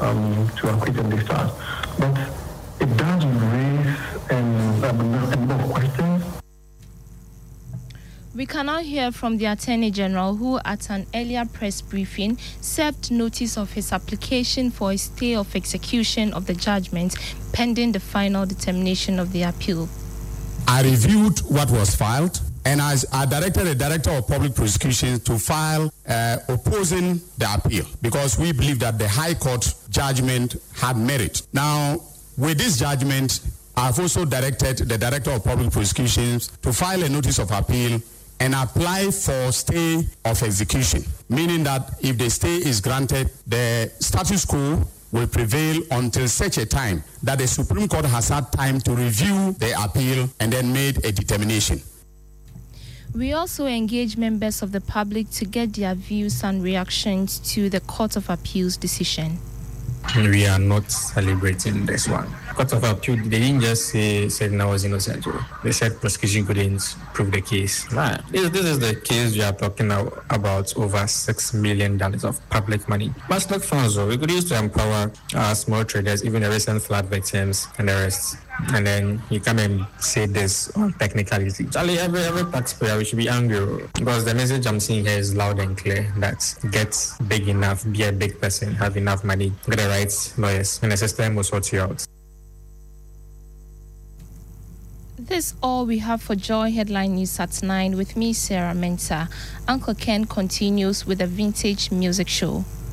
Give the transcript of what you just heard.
to acquit and discharge. But it does raise a number of questions. We can now hear from the Attorney General, who at an earlier press briefing served notice of his application for a stay of execution of the judgment pending the final determination of the appeal. I reviewed what was filed, and I directed the Director of Public Prosecution to file opposing the appeal because we believe that the High Court judgment had merit. Now, with this judgment, I've also directed the Director of Public Prosecutions to file a notice of appeal and apply for stay of execution, meaning that if the stay is granted, the status quo will prevail until such a time that the Supreme Court has had time to review the appeal and then made a determination. We also engage members of the public to get their views and reactions to the Court of Appeal's decision. We are not celebrating this one. Court of Appeal, they didn't just say Sedna was innocent. They said prosecution couldn't prove the case. Right. This is the case we are talking about, over $6 million of public money. But look, funds, we could use to empower small traders, even the recent flood victims and the rest. And then you come and say this on technicality. Charlie, every taxpayer, we should be angry because the message I'm seeing here is loud and clear that get big enough, be a big person, have enough money, get the right lawyers, and the system will sort you out. This is all we have for Joy Headline News at 9 with me, Sarah Mensah. Uncle Ken continues with a vintage music show.